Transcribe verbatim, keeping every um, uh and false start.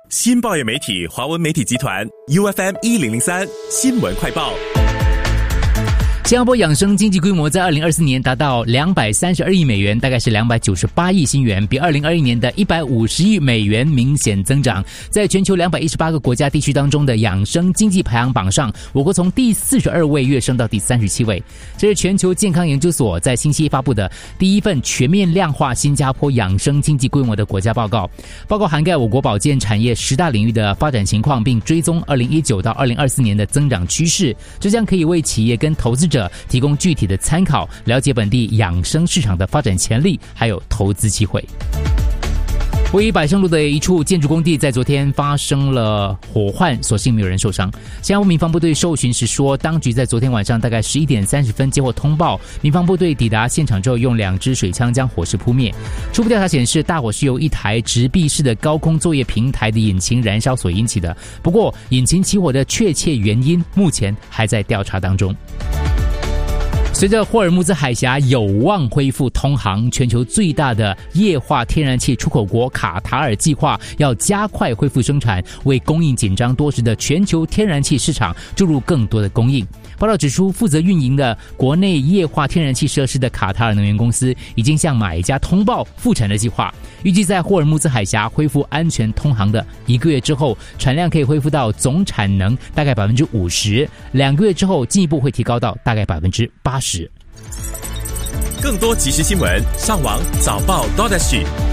新报业媒体华文媒体集团 U F M 一零零三新闻快报。 新加坡养生经济规模在二零二四年达到两百三十二亿美元，大概是两百九十八亿新元，比二零二一年的一百五十亿美元明显增长。在全球两百一十八个国家地区当中的养生经济排行榜上，我国从第四十二位跃升到第三十七位。这是全球健康研究所在星期一发布的第一份全面量化新加坡养生经济规模的国家报告。报告涵盖我国保健产业十大领域的发展情况，并追踪二零一九到二零二四年的增长趋势。这将可以为企业跟投资者提供具体的参考，了解本地养生市场的发展潜力，还有投资机会。位于百盛路的一处建筑工地在昨天发生了火患，所幸没有人受伤。新加坡民防部队受询时说，当局在昨天晚上大概十一点三十分接获通报，民防部队抵达现场之后，用两支水枪将火势扑灭。初步调查显示，大火是由一台直壁式的高空作业平台的引擎燃烧所引起的，不过引擎起火的确切原因目前还在调查当中。随着霍尔木兹海峡有望恢复通航，全球最大的液化天然气出口国卡塔尔计划要加快恢复生产，为供应紧张多时的全球天然气市场注入更多的供应。报道指出，负责运营的国内液化天然气设施的卡塔尔能源公司已经向买家通报复产的计划，预计在霍尔木兹海峡恢复安全通航的一个月之后，产量可以恢复到总产能大概百分之五十，两个月之后进一步会提高到大概百分之八十。 更多即时新闻，上网早报 .dot S G。